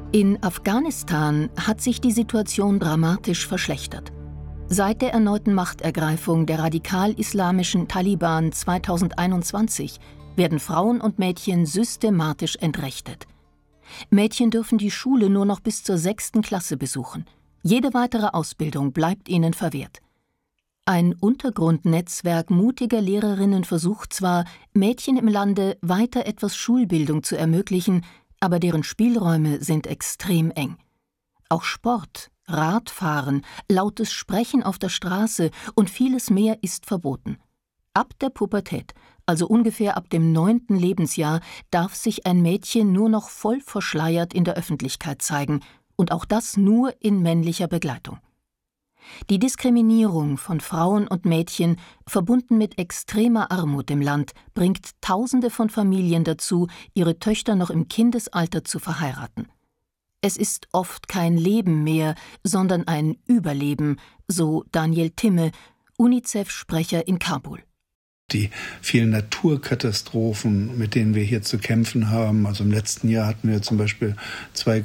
In Afghanistan hat sich die Situation dramatisch verschlechtert. Seit der erneuten Machtergreifung der radikal-islamischen Taliban 2021 werden Frauen und Mädchen systematisch entrechtet. Mädchen dürfen die Schule nur noch bis zur 6. Klasse besuchen. Jede weitere Ausbildung bleibt ihnen verwehrt. Ein Untergrundnetzwerk mutiger Lehrerinnen versucht zwar, Mädchen im Lande weiter etwas Schulbildung zu ermöglichen, aber deren Spielräume sind extrem eng. Auch Sport, Radfahren, lautes Sprechen auf der Straße und vieles mehr ist verboten. Ab der Pubertät, also ungefähr ab dem 9. Lebensjahr, darf sich ein Mädchen nur noch voll verschleiert in der Öffentlichkeit zeigen, und auch das nur in männlicher Begleitung. Die Diskriminierung von Frauen und Mädchen, verbunden mit extremer Armut im Land, bringt Tausende von Familien dazu, ihre Töchter noch im Kindesalter zu verheiraten. Es ist oft kein Leben mehr, sondern ein Überleben, so Daniel Timme, UNICEF-Sprecher in Kabul. Die vielen Naturkatastrophen, mit denen wir hier zu kämpfen haben. Also im letzten Jahr hatten wir zum Beispiel 2